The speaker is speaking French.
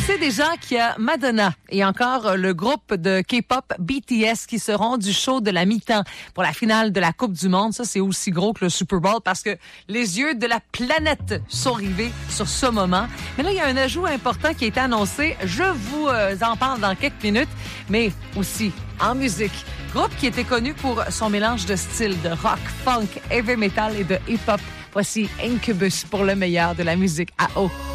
sait déjà qu'il y a Madonna et encore le groupe de K-pop BTS qui seront du show de la mi-temps pour la finale de la Coupe du Monde. Ça, c'est aussi gros que le Super Bowl parce que les yeux de la planète sont rivés sur ce moment. Mais là, il y a un ajout important qui a été annoncé. Je vous en parle dans quelques minutes, mais aussi en musique. Groupe qui était connu pour son mélange de styles de rock, funk, heavy metal et de hip-hop. Voici Incubus pour le meilleur de la musique à eau.